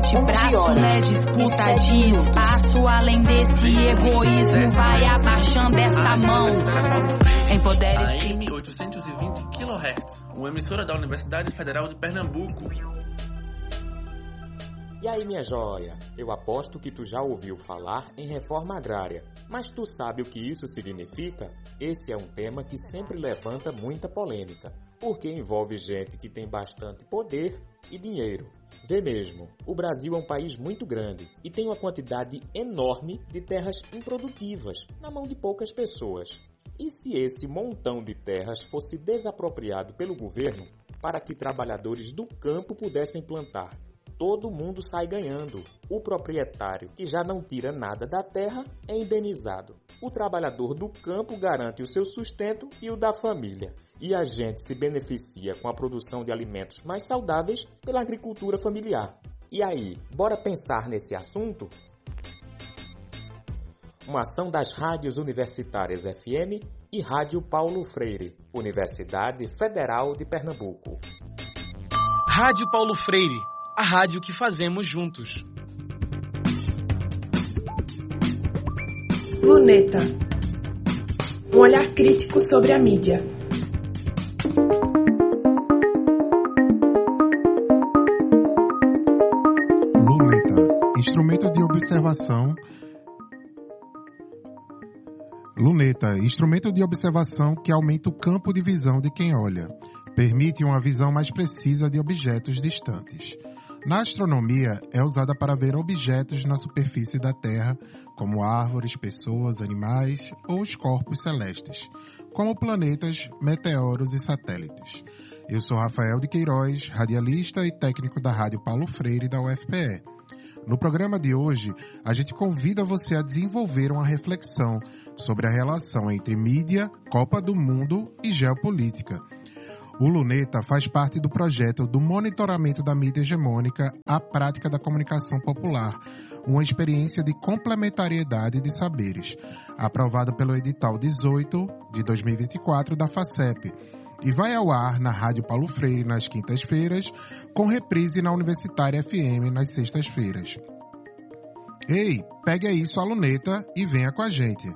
antebraço, né? Disputa de espaço. Além desse egoísmo, vai abaixando essa mão. Empodere-se. AM 820 kHz, uma emissora da Universidade Federal de Pernambuco. E aí, minha joia? Eu aposto que tu já ouviu falar em reforma agrária, mas tu sabe o que isso significa? Esse é um tema que sempre levanta muita polêmica, porque envolve gente que tem bastante poder e dinheiro. Vê mesmo, o Brasil é um país muito grande e tem uma quantidade enorme de terras improdutivas na mão de poucas pessoas. E se esse montão de terras fosse desapropriado pelo governo para que trabalhadores do campo pudessem plantar? Todo mundo sai ganhando. O proprietário, que já não tira nada da terra, é indenizado. O trabalhador do campo garante o seu sustento e o da família. E a gente se beneficia com a produção de alimentos mais saudáveis pela agricultura familiar. E aí, bora pensar nesse assunto? Uma ação das rádios universitárias FM e Rádio Paulo Freire, Universidade Federal de Pernambuco. Rádio Paulo Freire, a rádio que fazemos juntos. Luneta, um olhar crítico sobre a mídia. Luneta, instrumento de observação. Luneta, instrumento de observação que aumenta o campo de visão de quem olha. Permite uma visão mais precisa de objetos distantes. Na astronomia, é usada para ver objetos na superfície da Terra, como árvores, pessoas, animais ou os corpos celestes, como planetas, meteoros e satélites. Eu sou Rafael de Queiroz, radialista e técnico da Rádio Paulo Freire da UFPE. No programa de hoje, a gente convida você a desenvolver uma reflexão sobre a relação entre mídia, Copa do Mundo e geopolítica. O Luneta faz parte do projeto do monitoramento da mídia hegemônica à prática da comunicação popular, uma experiência de complementariedade de saberes, aprovada pelo edital 18 de 2024 da FACEP, e vai ao ar na Rádio Paulo Freire nas quintas-feiras, com reprise na Universitária FM nas sextas-feiras. Ei, pegue aí sua luneta e venha com a gente.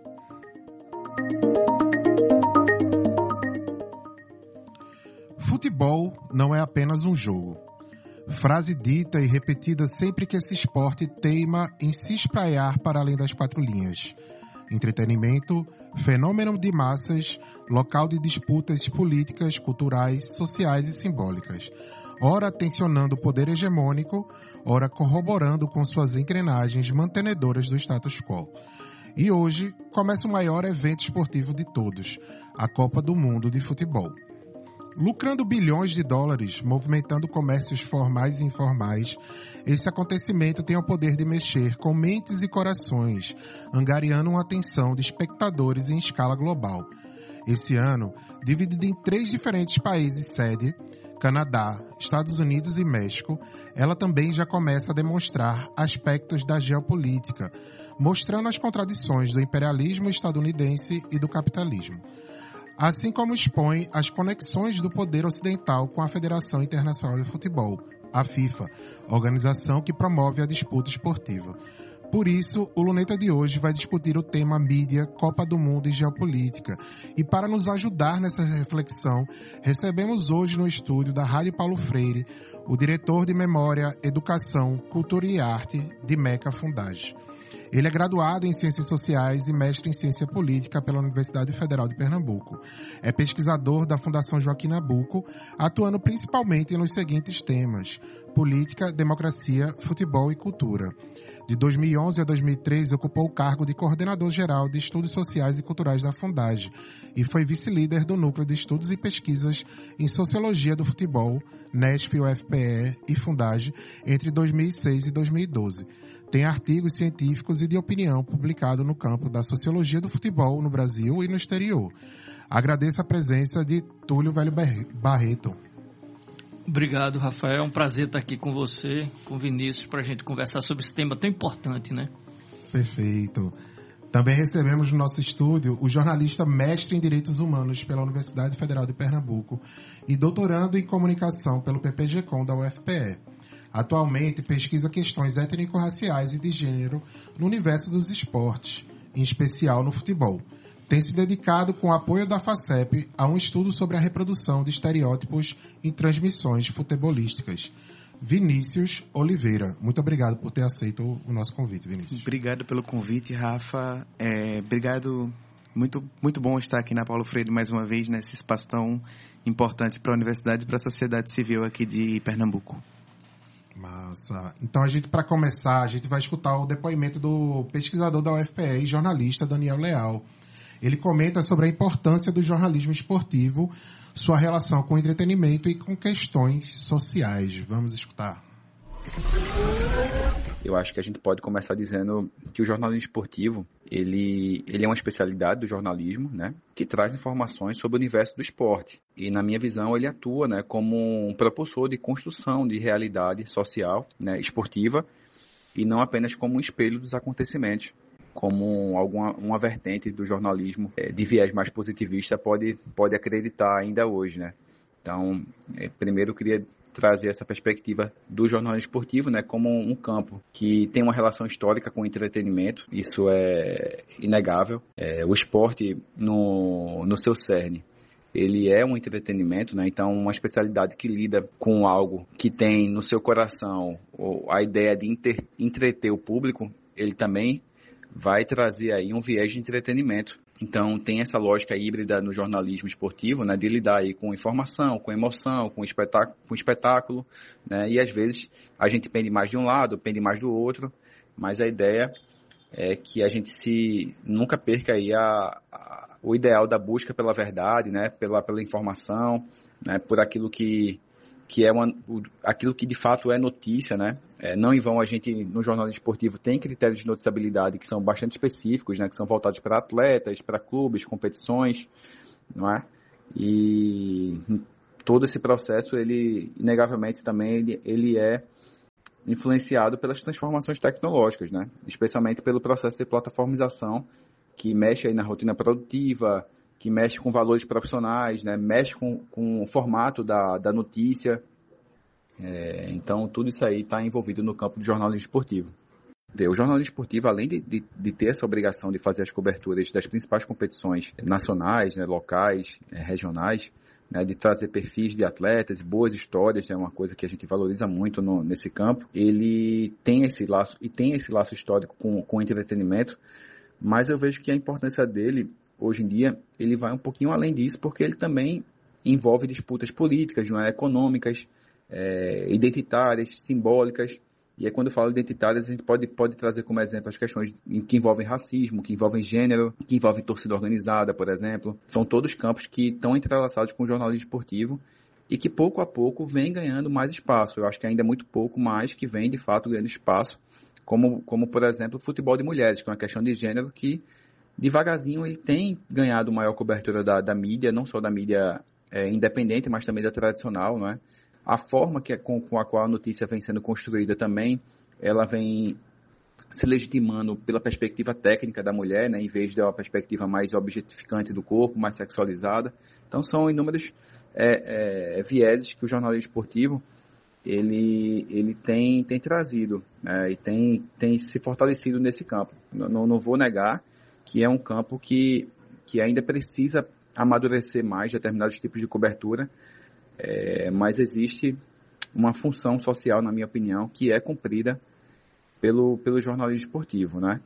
Futebol não é apenas um jogo. Frase dita e repetida sempre que esse esporte teima em se espraiar para além das quatro linhas. Entretenimento, fenômeno de massas, local de disputas políticas, culturais, sociais e simbólicas. Ora tensionando o poder hegemônico, ora corroborando com suas engrenagens mantenedoras do status quo. E hoje começa o maior evento esportivo de todos, a Copa do Mundo de Futebol. Lucrando bilhões de dólares, movimentando comércios formais e informais, esse acontecimento tem o poder de mexer com mentes e corações, angariando uma atenção de espectadores em escala global. Esse ano, dividido em 3 diferentes países sede, Canadá, Estados Unidos e México, ela também já começa a demonstrar aspectos da geopolítica, mostrando as contradições do imperialismo estadunidense e do capitalismo, assim como expõe as conexões do poder ocidental com a Federação Internacional de Futebol, a FIFA, organização que promove a disputa esportiva. Por isso, o Luneta de hoje vai discutir o tema mídia, Copa do Mundo e geopolítica. E para nos ajudar nessa reflexão, recebemos hoje no estúdio da Rádio Paulo Freire o diretor de Memória, Educação, Cultura e Arte de Meca Fundage. Ele é graduado em Ciências Sociais e mestre em Ciência Política pela Universidade Federal de Pernambuco. É pesquisador da Fundação Joaquim Nabuco, atuando principalmente nos seguintes temas: política, democracia, futebol e cultura. De 2011 a 2013, ocupou o cargo de coordenador-geral de Estudos Sociais e Culturais da Fundage e foi vice-líder do Núcleo de Estudos e Pesquisas em Sociologia do Futebol, NESF, UFPE e Fundage entre 2006 e 2012. Tem artigos científicos e de opinião publicados no campo da sociologia do futebol no Brasil e no exterior. Agradeço a presença de Túlio Velho Barreto. Obrigado, Rafael. É um prazer estar aqui com você, com o Vinícius, para a gente conversar sobre esse tema tão importante, né? Perfeito. Também recebemos no nosso estúdio o jornalista mestre em Direitos Humanos pela Universidade Federal de Pernambuco e doutorando em Comunicação pelo PPG-Com da UFPE. Atualmente, pesquisa questões étnico-raciais e de gênero no universo dos esportes, em especial no futebol. Tem se dedicado, com o apoio da FACEP, a um estudo sobre a reprodução de estereótipos em transmissões futebolísticas. Vinícius Oliveira, muito obrigado por ter aceito o nosso convite, Vinícius. Obrigado pelo convite, Rafa. Obrigado, muito bom estar aqui na Paulo Freire mais uma vez, nesse espaço tão importante para a universidade e para a sociedade civil aqui de Pernambuco. Massa. Então, para começar, a gente vai escutar o depoimento do pesquisador da UFPE e jornalista Daniel Leal. Ele comenta sobre a importância do jornalismo esportivo, sua relação com o entretenimento e com questões sociais. Vamos escutar. Eu acho que a gente pode começar dizendo que o jornalismo esportivo, ele é uma especialidade do jornalismo, né, que traz informações sobre o universo do esporte. E, na minha visão, ele atua, né, como um propulsor de construção de realidade social, né, esportiva, e não apenas como um espelho dos acontecimentos, como uma vertente do jornalismo de viés mais positivista pode acreditar ainda hoje, né? Então, primeiro eu queria trazer essa perspectiva do jornalismo esportivo, né, como um campo que tem uma relação histórica com o entretenimento. Isso é inegável. O esporte, no seu cerne, ele é um entretenimento, né? Então, uma especialidade que lida com algo que tem no seu coração a ideia de entreter o público, ele também vai trazer aí um viés de entretenimento. Então, tem essa lógica híbrida no jornalismo esportivo, né, de lidar aí com informação, com emoção, com espetáculo, né, e às vezes a gente pende mais de um lado, pende mais do outro, mas a ideia é que a gente nunca perca aí o ideal da busca pela verdade, né, pela informação, né, por aquilo que aquilo que de fato é notícia, né? Não em vão a gente, no jornalismo esportivo, tem critérios de noticiabilidade que são bastante específicos, né? Que são voltados para atletas, para clubes, competições, não é? E todo esse processo, ele, inegavelmente, também ele é influenciado pelas transformações tecnológicas, né? Especialmente pelo processo de plataformização, que mexe aí na rotina produtiva, que mexe com valores profissionais, né? Mexe com o formato da notícia. Então, tudo isso aí está envolvido no campo do jornalismo esportivo. O jornalismo esportivo, além de ter essa obrigação de fazer as coberturas das principais competições nacionais, né, locais, regionais, né, de trazer perfis de atletas, boas histórias, é uma coisa que a gente valoriza muito nesse campo, ele tem esse laço histórico com o entretenimento, mas eu vejo que a importância dele, hoje em dia, ele vai um pouquinho além disso, porque ele também envolve disputas políticas, não é? Econômicas, identitárias, simbólicas. E aí, quando eu falo identitárias, a gente pode trazer como exemplo as questões que envolvem racismo, que envolvem gênero, que envolvem torcida organizada, por exemplo. São todos campos que estão entrelaçados com o jornalismo esportivo e que, pouco a pouco, vem ganhando mais espaço. Eu acho que ainda é muito pouco, mas que vem, de fato, ganhando espaço, como por exemplo, o futebol de mulheres, que é uma questão de gênero que, devagarzinho, ele tem ganhado maior cobertura da mídia, não só da mídia independente, mas também da tradicional, não é? A forma com a qual a notícia vem sendo construída também, ela vem se legitimando pela perspectiva técnica da mulher, né, em vez de uma perspectiva mais objetificante do corpo, mais sexualizada. Então, são inúmeros vieses que o jornalismo esportivo ele tem trazido, né, e tem se fortalecido nesse campo. Não vou negar que é um campo que ainda precisa amadurecer mais determinados tipos de cobertura, mas existe uma função social, na minha opinião, que é cumprida pelo jornalismo esportivo, né?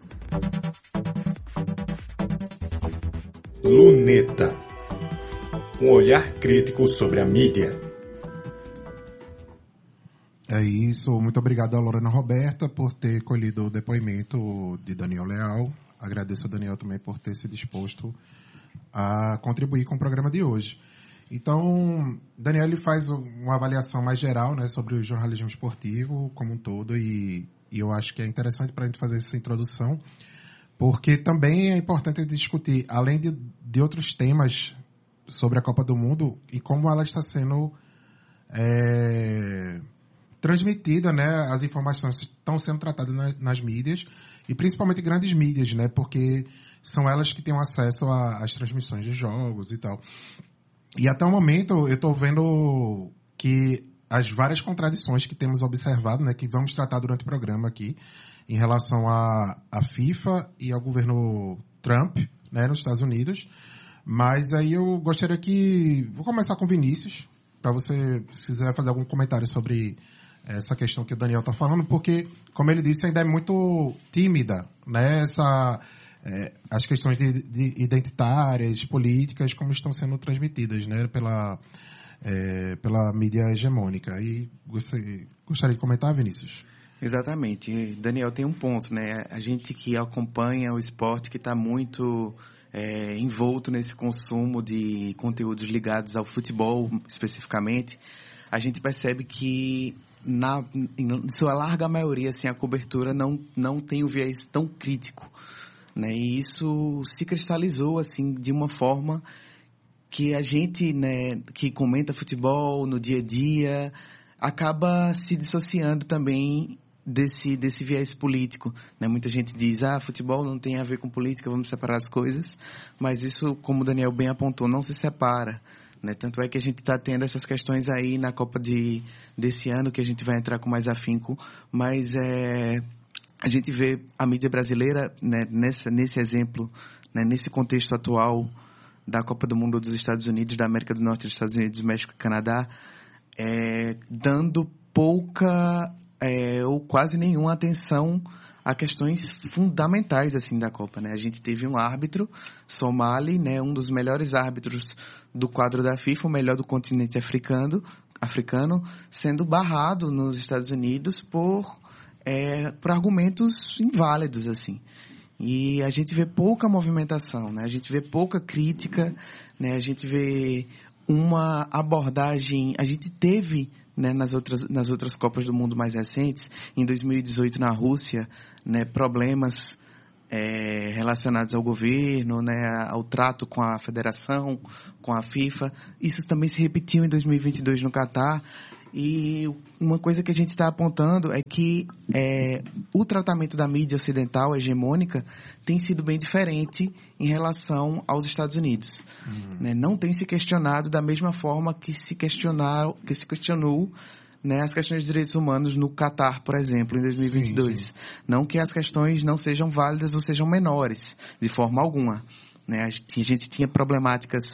Luneta, um olhar crítico sobre a mídia. É isso, muito obrigado a Lorena Roberta por ter colhido o depoimento de Daniel Leal. Agradeço a Daniel também por ter se disposto a contribuir com o programa de hoje. Então, Daniel ele faz uma avaliação mais geral, né, sobre o jornalismo esportivo como um todo e eu acho que é interessante para a gente fazer essa introdução, porque também é importante discutir, além de outros temas sobre a Copa do Mundo e como ela está sendo transmitida, né, as informações estão sendo tratadas nas mídias e principalmente grandes mídias, né, porque são elas que têm acesso às transmissões de jogos e tal. E até o momento eu estou vendo que as várias contradições que temos observado, né, que vamos tratar durante o programa aqui, em relação à FIFA e ao governo Trump, né, nos Estados Unidos. Mas aí eu gostaria que... Vou começar com o Vinícius, para você, se quiser fazer algum comentário sobre essa questão que o Daniel está falando, porque, como ele disse, ainda é muito tímida, né, as questões de identitárias, políticas, como estão sendo transmitidas, né, pela mídia hegemônica. E gostaria de comentar, Vinícius? Exatamente. Daniel tem um ponto, né? A gente que acompanha o esporte, que está muito envolto nesse consumo de conteúdos ligados ao futebol, especificamente, a gente percebe que, em sua larga maioria, assim, a cobertura não tem o viés tão crítico, né? E isso se cristalizou, assim, de uma forma que a gente, né, que comenta futebol no dia a dia, acaba se dissociando também desse viés político, né? Muita gente diz, futebol não tem a ver com política, vamos separar as coisas, mas isso, como o Daniel bem apontou, não se separa, né? Tanto é que a gente está tendo essas questões aí na Copa desse ano, que a gente vai entrar com mais afinco, mas a gente vê a mídia brasileira, né, nesse exemplo, né, nesse contexto atual da Copa do Mundo dos Estados Unidos, da América do Norte, dos Estados Unidos, México e Canadá, dando pouca ou quase nenhuma atenção a questões fundamentais, assim, da Copa, né? A gente teve um árbitro, Somali, né, um dos melhores árbitros do quadro da FIFA, o melhor do continente africano, sendo barrado nos Estados Unidos por argumentos inválidos, assim. E a gente vê pouca movimentação, né? A gente vê pouca crítica, né? A gente vê uma abordagem... A gente teve, né, nas outras Copas do Mundo mais recentes, em 2018 na Rússia, né, problemas relacionados ao governo, né, ao trato com a federação, com a FIFA. Isso também se repetiu em 2022 no Catar. E uma coisa que a gente está apontando é que o tratamento da mídia ocidental hegemônica tem sido bem diferente em relação aos Estados Unidos. Né? Não tem se questionado da mesma forma que se questionou, né, as questões de direitos humanos no Catar, por exemplo, em 2022. Sim. Não que as questões não sejam válidas ou sejam menores, de forma alguma. Né? A gente tinha problemáticas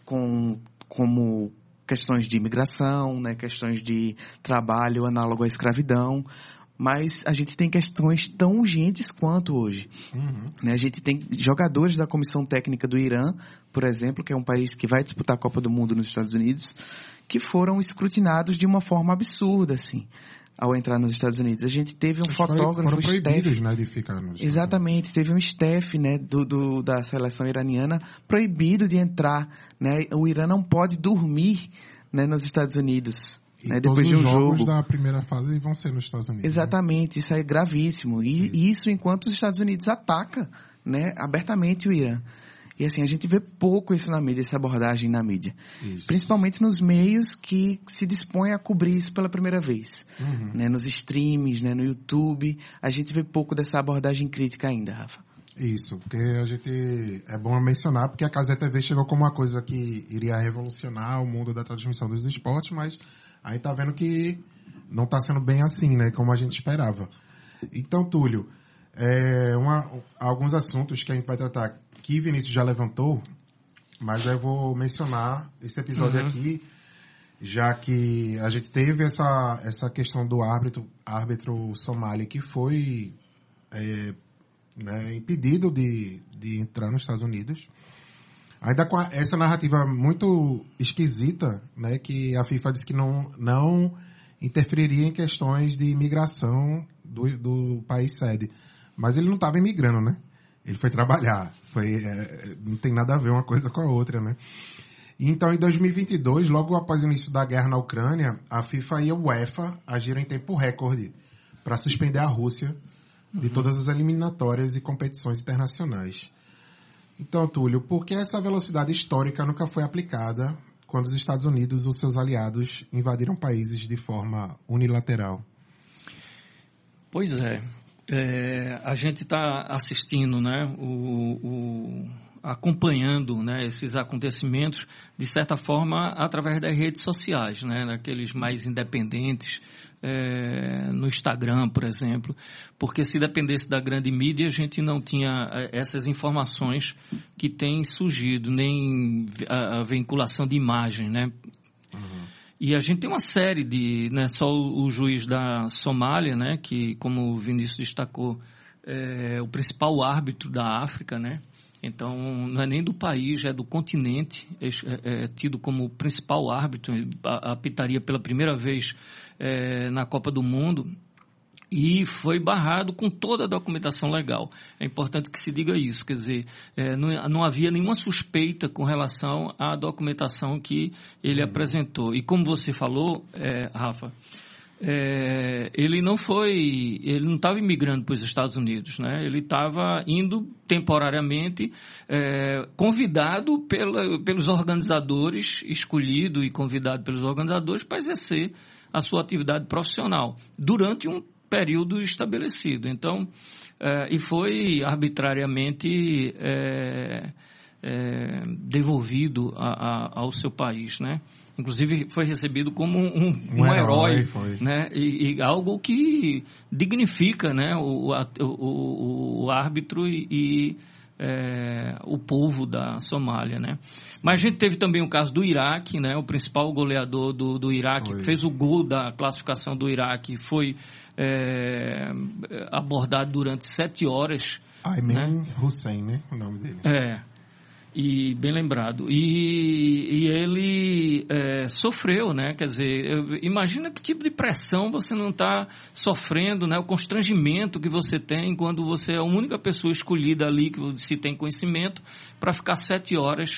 como questões de imigração, né, questões de trabalho análogo à escravidão, mas a gente tem questões tão urgentes quanto hoje. Né, a gente tem jogadores da comissão técnica do Irã, por exemplo, que é um país que vai disputar a Copa do Mundo nos Estados Unidos, que foram escrutinados de uma forma absurda, assim, ao entrar nos Estados Unidos. A gente teve um fotógrafo, proibidos, né, de ficar nos... Exatamente, teve um staff, né, da seleção iraniana proibido de entrar, né? O Irã não pode dormir, né, nos Estados Unidos, né, depois de um jogo. Os jogos da primeira fase vão ser nos Estados Unidos. Exatamente, né? Isso é gravíssimo. E isso enquanto os Estados Unidos ataca, né, abertamente o Irã. E assim, a gente vê pouco isso na mídia, essa abordagem na mídia. Isso. Principalmente nos meios que se dispõem a cobrir isso pela primeira vez. Né? Nos streams, né? No YouTube, a gente vê pouco dessa abordagem crítica ainda, Rafa. Isso, porque a gente... É bom mencionar, porque a Cazé TV chegou como uma coisa que iria revolucionar o mundo da transmissão dos esportes, mas aí tá vendo que não tá sendo bem assim, né? Como a gente esperava. Então, Túlio, alguns assuntos que a gente vai tratar que Vinícius já levantou, mas eu vou mencionar esse episódio aqui, já que a gente teve essa questão do árbitro somali que foi né, impedido de entrar nos Estados Unidos. Ainda com essa narrativa muito esquisita, né, que a FIFA disse que não interferiria em questões de imigração do país sede. Mas ele não estava imigrando, né? Ele foi trabalhar. Não tem nada a ver uma coisa com a outra, né? E então, em 2022, logo após o início da guerra na Ucrânia, a FIFA e a UEFA agiram em tempo recorde para suspender a Rússia de todas as eliminatórias e competições internacionais. Então, Túlio, por que essa velocidade histórica nunca foi aplicada quando os Estados Unidos e os seus aliados invadiram países de forma unilateral? Pois é. A gente está assistindo, né, acompanhando, né, esses acontecimentos, de certa forma, através das redes sociais, né, daqueles mais independentes, no Instagram, por exemplo, porque se dependesse da grande mídia, a gente não tinha essas informações que têm surgido, nem a vinculação de imagem, né? Uhum. E a gente tem uma série de, né, só o juiz da Somália, né, que, como o Vinícius destacou, é o principal árbitro da África, né? Então, não é nem do país, é do continente, é tido como principal árbitro, apitaria pela primeira vez na Copa do Mundo e foi barrado com toda a documentação legal. É importante que se diga isso, quer dizer, não havia nenhuma suspeita com relação à documentação que ele apresentou. E como você falou, Rafa, ele não estava imigrando para os Estados Unidos, né? Ele estava indo temporariamente, convidado pelos organizadores, escolhido e convidado pelos organizadores para exercer a sua atividade profissional durante um período estabelecido. Então, e foi arbitrariamente devolvido ao seu país, né? Inclusive foi recebido como um herói, né? E algo que dignifica, né, o árbitro e o povo da Somália, né? Mas a gente teve também o caso do Iraque, né? O principal goleador do Iraque, que fez o gol da classificação do Iraque, foi abordado durante 7 horas. Ayman Hussein, né? O nome dele. E bem lembrado. E ele sofreu, né? Quer dizer, imagina que tipo de pressão você não está sofrendo, né? O constrangimento que você tem quando você é a única pessoa escolhida ali que se tem conhecimento para ficar 7 horas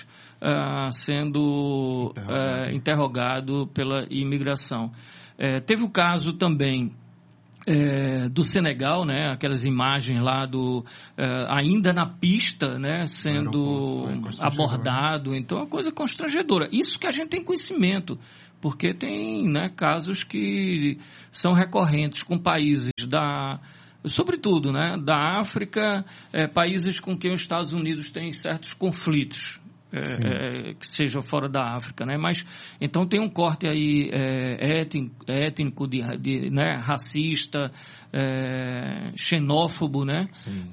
sendo interrogado pela imigração. Teve o caso também do Senegal, né? Aquelas imagens lá ainda na pista, né? Sendo abordado. Então é uma coisa constrangedora. Isso que a gente tem conhecimento, porque tem, né, casos que são recorrentes com países sobretudo, né, da África, países com quem os Estados Unidos têm certos conflitos. Que seja fora da África, né? Mas então tem um corte aí étnico, né? Racista, xenófobo, né?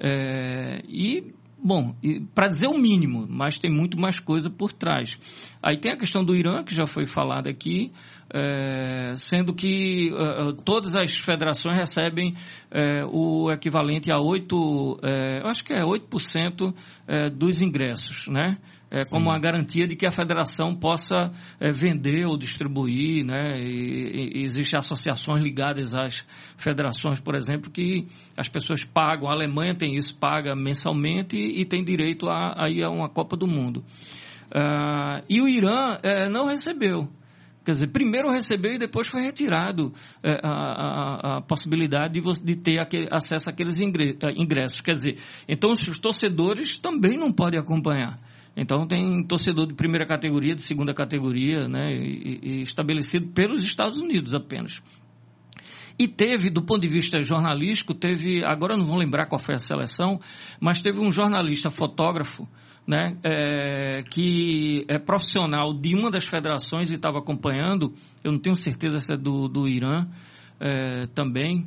Para dizer o mínimo, mas tem muito mais coisa por trás. Aí tem a questão do Irã, que já foi falada aqui, sendo que todas as federações recebem o equivalente a 8% dos ingressos, né? Como uma garantia de que a federação possa vender ou distribuir, né? E existem associações ligadas às federações, por exemplo, que as pessoas pagam. A Alemanha tem isso, paga mensalmente e tem direito a ir a uma Copa do Mundo. E o Irã não recebeu. Quer dizer, primeiro recebeu e depois foi retirado a possibilidade de ter acesso àqueles ingressos. Quer dizer, então os torcedores também não podem acompanhar. Então tem torcedor de primeira categoria, de segunda categoria, né, e estabelecido pelos Estados Unidos apenas. E teve, do ponto de vista jornalístico, agora não vou lembrar qual foi a seleção, mas teve um jornalista fotógrafo, né, que é profissional de uma das federações e estava acompanhando, eu não tenho certeza se é do Irã também,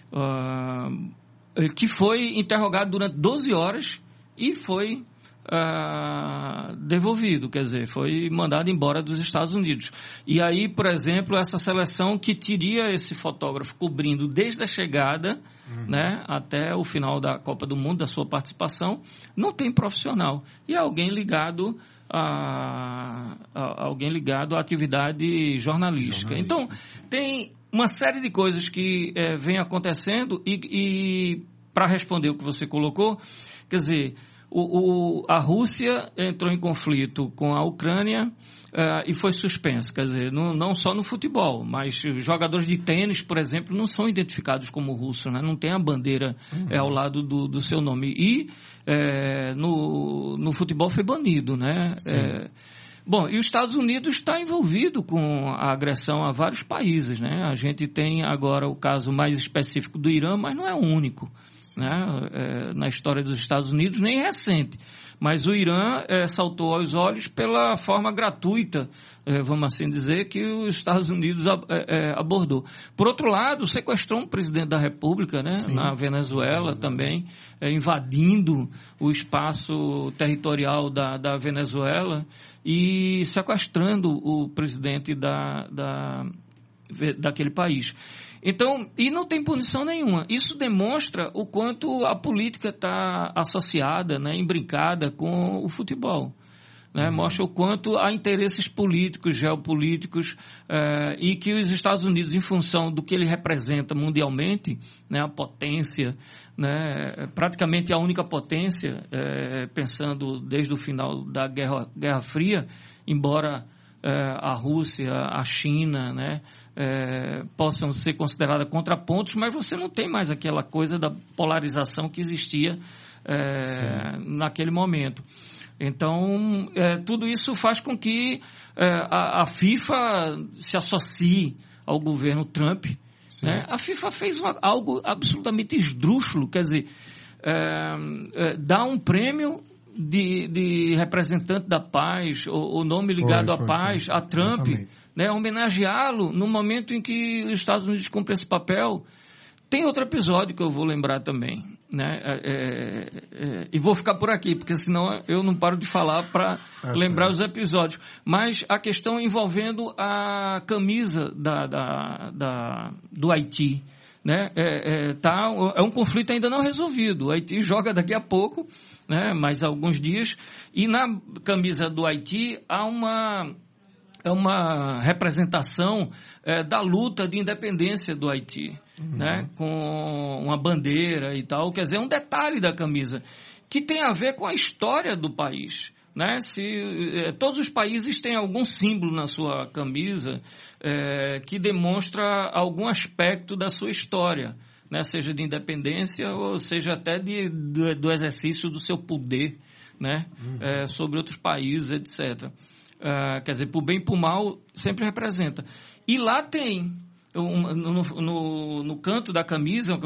que foi interrogado durante 12 horas e foi devolvido, quer dizer, foi mandado embora dos Estados Unidos. E aí, por exemplo, essa seleção que teria esse fotógrafo cobrindo desde a chegada, né, até o final da Copa do Mundo, da sua participação, não tem profissional. E alguém ligado à atividade jornalística. Então, tem uma série de coisas que vem acontecendo e para responder o que você colocou, quer dizer, a Rússia entrou em conflito com a Ucrânia e foi suspensa. Quer dizer, não só no futebol, mas jogadores de tênis, por exemplo, não são identificados como russos, né? Não tem a bandeira ao lado do seu nome. E no futebol foi banido, né? Bom, e os Estados Unidos está envolvido com a agressão a vários países, né? A gente tem agora o caso mais específico do Irã, mas não é o único, né? Na história dos Estados Unidos, nem recente. Mas o Irã saltou aos olhos pela forma gratuita, vamos assim dizer, que os Estados Unidos abordou. Por outro lado, sequestrou um presidente da República, né, na Venezuela também, invadindo o espaço territorial da Venezuela e sequestrando o presidente daquele país. Então, e não tem punição nenhuma. Isso demonstra o quanto a política está associada, né, imbricada com o futebol. Né? Mostra o quanto há interesses políticos, geopolíticos, e que os Estados Unidos, em função do que ele representa mundialmente, né, a potência, né, praticamente a única potência, pensando desde o final da Guerra Fria, embora a Rússia, a China, né, possam ser consideradas contrapontos, mas você não tem mais aquela coisa da polarização que existia naquele momento. Então, tudo isso faz com que a FIFA se associe ao governo Trump. Né? A FIFA fez algo absolutamente esdrúxulo, quer dizer, dá um prêmio de representante da paz, o nome ligado à paz, a Trump, né, homenageá-lo no momento em que os Estados Unidos cumprem esse papel. Tem outro episódio que eu vou lembrar também, né, e vou ficar por aqui, porque senão eu não paro de falar para lembrar os episódios. Mas a questão envolvendo a camisa do Haiti, né, é um conflito ainda não resolvido. O Haiti joga daqui a pouco, né, mais alguns dias, e na camisa do Haiti há uma representação da luta de independência do Haiti, né, com uma bandeira e tal. Quer dizer, é um detalhe da camisa que tem a ver com a história do país. Né? Todos os países têm algum símbolo na sua camisa que demonstra algum aspecto da sua história, né? Seja de independência ou seja até do exercício do seu poder, né? Sobre outros países, etc. Quer dizer, por bem e por mal, sempre representa. E lá tem, no canto da camisa,